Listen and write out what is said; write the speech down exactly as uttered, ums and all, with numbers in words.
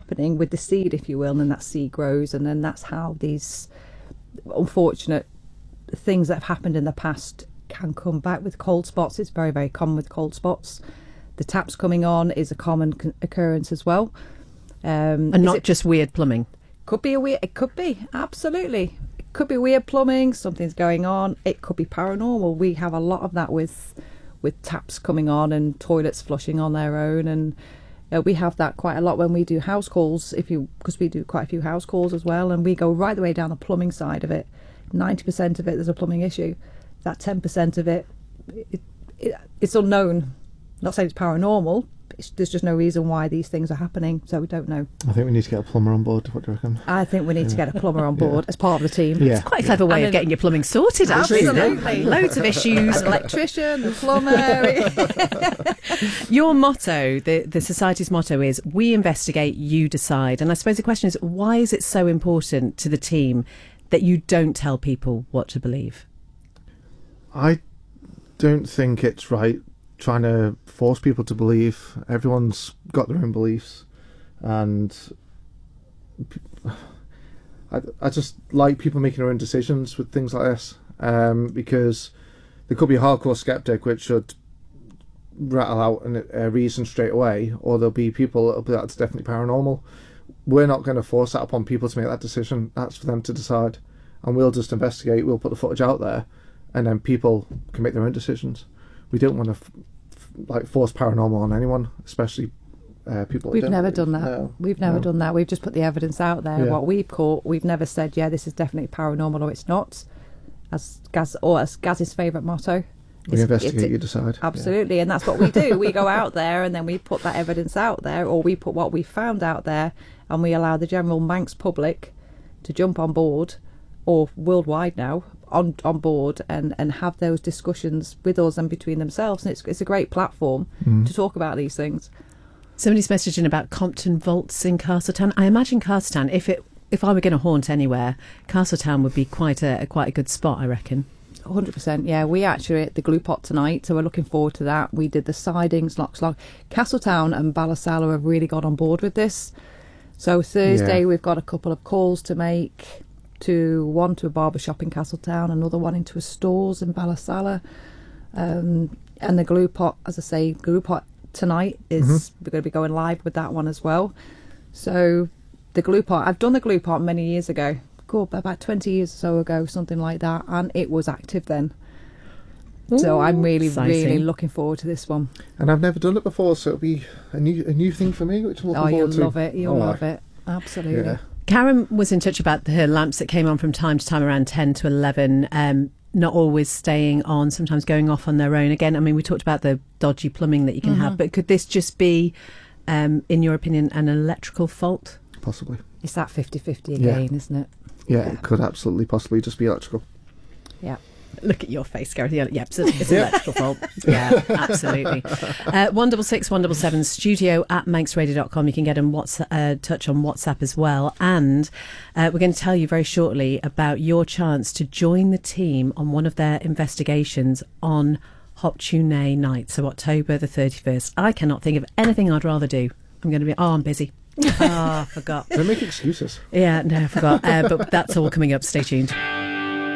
happening with the seed, if you will, and then that seed grows, and then that's how these unfortunate things that have happened in the past can come back with cold spots. It's very, very common with cold spots. The taps coming on is a common c- occurrence as well. Um, and not it, just weird plumbing. Could be a weird, it could be, absolutely. It could be weird plumbing, something's going on. It could be paranormal. We have a lot of that with with taps coming on and toilets flushing on their own, and uh, we have that quite a lot when we do house calls, if you because we do quite a few house calls as well, and we go right the way down the plumbing side of it. ninety percent of it there's a plumbing issue. That ten percent of it, it, it it's unknown. Not saying it's paranormal, it's, there's just no reason why these things are happening, so we don't know. I think we need to get a plumber on board. What do you reckon? I think we need yeah. to get a plumber on board yeah. as part of the team. Yeah. It's quite a clever way and of getting your plumbing sorted, actually. Absolutely. Loads of issues. An electrician, the plumber. Your motto, the, the Society's motto is, we investigate, you decide. And I suppose the question is, why is it so important to the team that you don't tell people what to believe? I don't think it's right trying to force people to believe. Everyone's got their own beliefs, and I, I just like people making their own decisions with things like this, um, because there could be a hardcore skeptic which should rattle out a, a reason straight away, or there'll be people that'll be that's definitely paranormal. We're not going to force that upon people to make that decision. That's for them to decide, and we'll just investigate. We'll put the footage out there, and then people can make their own decisions. We don't want to f- f- like force paranormal on anyone, especially uh, people. We've that don't never believe. done that. No, We've never no. done that. We've just put the evidence out there. Yeah. What we've caught, we've never said, yeah, this is definitely paranormal or it's not. As Gaz, or as Gaz's favourite motto. We It's- investigate, it's- you decide. Absolutely, yeah. And that's what we do. We go out there and then we put that evidence out there, or we put what we found out there, and we allow the general Manx public to jump on board, or worldwide now, on on board and, and have those discussions with us and between themselves. And it's it's a great platform Mm. to talk about these things. Somebody's messaging about Compton Vaults in Castletown. I imagine Castletown, if it if I were going to haunt anywhere, Castletown would be quite a quite a good spot, I reckon. one hundred percent, yeah. We actually at the Glue Pot tonight, so we're looking forward to that. We did the sidings, locks, lock. Castletown and Ballasalla have really got on board with this. So Thursday Yeah. we've got a couple of calls to make, to one to a barber shop in Castletown, another one into a stores in Ballasalla. Um, and the Glue Pot, as I say, Glue Pot tonight is, Mm-hmm. we're going to be going live with that one as well. So the Glue Pot, I've done the Glue Pot many years ago. Cool, about twenty years or so ago, something like that, and it was active then. So I'm really, exciting. really looking forward to this one. And I've never done it before, so it'll be a new a new thing for me, which I'm looking Oh, you'll forward to. love it. You'll Oh, love it. Absolutely. Yeah. Karen was in touch about her lamps that came on from time to time around ten to eleven, um, not always staying on, sometimes going off on their own. Again, I mean, we talked about the dodgy plumbing that you can Mm-hmm. have, but could this just be, um, in your opinion, an electrical fault? Possibly. It's that fifty-fifty Yeah. again, isn't it? Yeah, Yeah. it could absolutely possibly just be electrical. Yeah. Look at your face, Gareth. Yeah, yeah, it's, it's an electrical fault. Yeah, absolutely. Uh, one double six one double seven studio at manx radio dot com. You can get in what's uh, touch on WhatsApp as well, and uh, we're going to tell you very shortly about your chance to join the team on one of their investigations on Hop Tune night, so October the thirty-first. I cannot think of anything I'd rather do. I'm going to be. Oh, I'm busy. Oh, I forgot. Don't make excuses. Yeah, no, I forgot. Uh, but that's all coming up. Stay tuned.